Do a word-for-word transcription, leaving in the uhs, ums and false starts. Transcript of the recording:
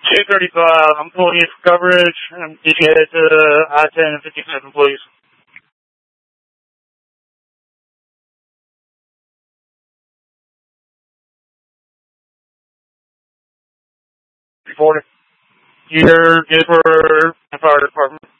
two thirty-five, I'm pulling in for coverage. I'm if you head to I ten and fifty-seven, please. Reporting. You're good for the fire department.